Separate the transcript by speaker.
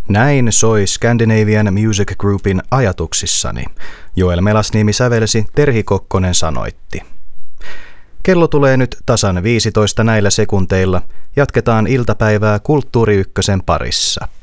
Speaker 1: Näin soi Scandinavian Music Groupin Ajatuksissani. Joel Melasniemi sävelsi, Terhi Kokkonen sanoitti. Kello tulee nyt tasan 15 näillä sekunteilla. Jatketaan iltapäivää Kulttuuri Ykkösen parissa.